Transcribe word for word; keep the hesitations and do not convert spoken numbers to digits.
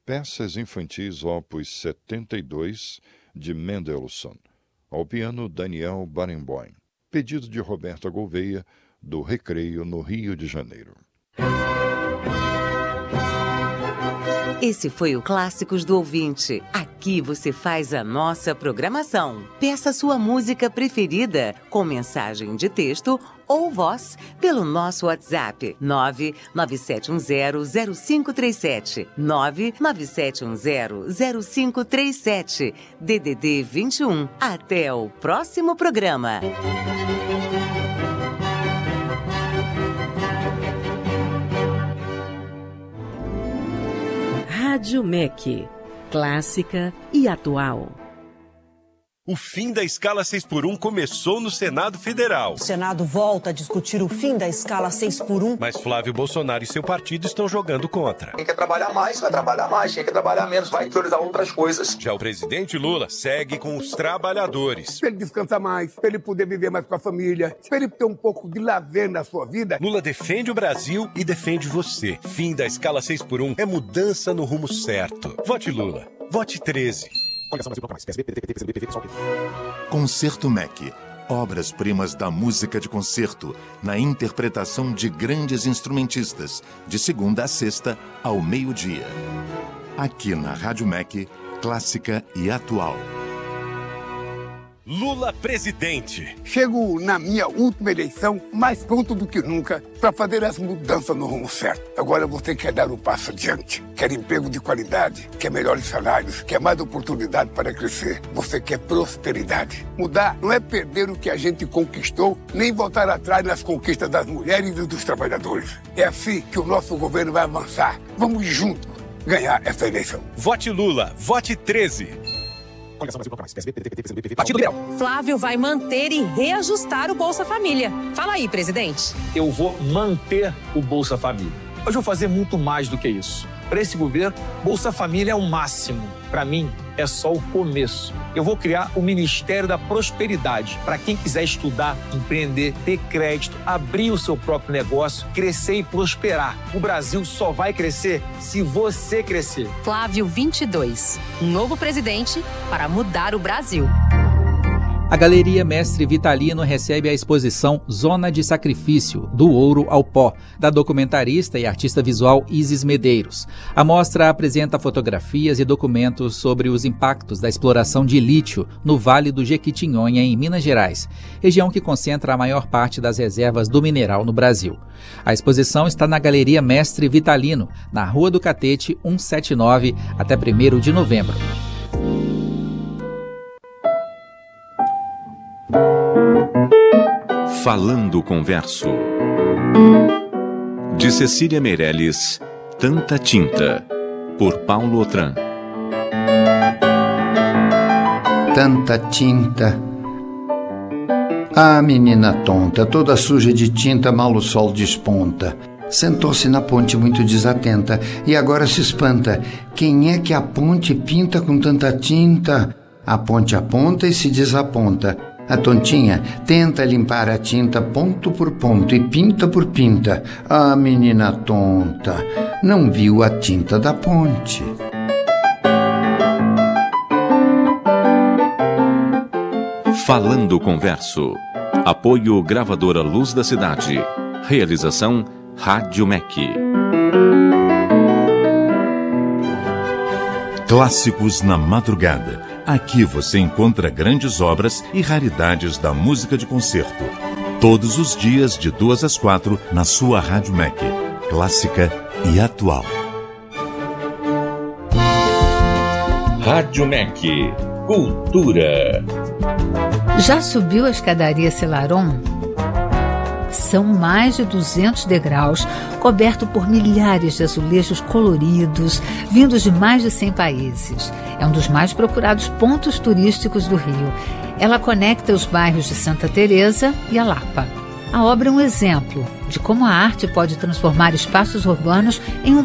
Peças infantis opus setenta e dois, de Mendelssohn. Ao piano, Daniel Barenboim. Pedido de Roberta Gouveia, do Recreio, no Rio de Janeiro. Esse foi o Clássicos do Ouvinte. Aqui você faz a nossa programação. Peça sua música preferida com mensagem de texto ou voz pelo nosso WhatsApp nove nove sete um zero zero cinco três sete, nove nove sete um zero zero cinco três sete, D D D vinte e um. Até o próximo programa. Rádio M E C, clássica e atual. O fim da escala seis por um começou no Senado Federal. O Senado volta a discutir o fim da escala seis por um. Mas Flávio Bolsonaro e seu partido estão jogando contra. Quem quer trabalhar mais, vai trabalhar mais. Quem quer trabalhar menos, vai priorizar outras coisas. Já o presidente Lula segue com os trabalhadores. Para ele descansar mais, para ele poder viver mais com a família, para ele ter um pouco de lazer na sua vida. Lula defende o Brasil e defende você. Fim da escala seis por um é mudança no rumo certo. Vote Lula. Vote treze. Concerto M E C. Obras-primas da música de concerto, na interpretação de grandes instrumentistas, de segunda a sexta, ao meio-dia. Aqui na Rádio M E C, clássica e atual. Lula presidente. Chego na minha última eleição mais pronto do que nunca para fazer essa mudança no rumo certo. Agora você quer dar um passo adiante, quer emprego de qualidade, quer melhores salários, quer mais oportunidade para crescer. Você quer prosperidade. Mudar não é perder o que a gente conquistou, nem voltar atrás nas conquistas das mulheres e dos trabalhadores. É assim que o nosso governo vai avançar. Vamos juntos ganhar essa eleição. Vote Lula. Vote treze. Partido Liberal. Flávio vai manter e reajustar o Bolsa Família. Fala aí, presidente. Eu vou manter o Bolsa Família. Mas vou fazer muito mais do que isso. Para esse governo, Bolsa Família é o máximo. Para mim, é só o começo. Eu vou criar o Ministério da Prosperidade para quem quiser estudar, empreender, ter crédito, abrir o seu próprio negócio, crescer e prosperar. O Brasil só vai crescer se você crescer. Flávio vinte e dois. Um novo presidente para mudar o Brasil. A Galeria Mestre Vitalino recebe a exposição Zona de Sacrifício, do Ouro ao Pó, da documentarista e artista visual Isis Medeiros. A mostra apresenta fotografias e documentos sobre os impactos da exploração de lítio no Vale do Jequitinhonha, em Minas Gerais, região que concentra a maior parte das reservas do mineral no Brasil. A exposição está na Galeria Mestre Vitalino, na Rua do Catete cento e setenta e nove, até primeiro de novembro. Falando com Verso. De Cecília Meirelles, Tanta Tinta, por Paulo Otran. Tanta tinta. Ah, menina tonta, toda suja de tinta, mal o sol desponta. Sentou-se na ponte muito desatenta e agora se espanta. Quem é que a ponte pinta com tanta tinta? A ponte aponta e se desaponta. A tontinha tenta limpar a tinta ponto por ponto e pinta por pinta. Ah, menina tonta, não viu a tinta da ponte. Falando com Verso. Apoio Gravadora Luz da Cidade. Realização Rádio M E C. Clássicos na madrugada. Aqui você encontra grandes obras e raridades da música de concerto. Todos os dias, de duas às quatro, na sua Rádio M E C. Clássica e atual. Rádio M E C. Cultura. Já subiu a escadaria Celaron? São mais de duzentos degraus, coberto por milhares de azulejos coloridos, vindos de mais de cem países. É um dos mais procurados pontos turísticos do Rio. Ela conecta os bairros de Santa Teresa e a Lapa. A obra é um exemplo de como a arte pode transformar espaços urbanos em um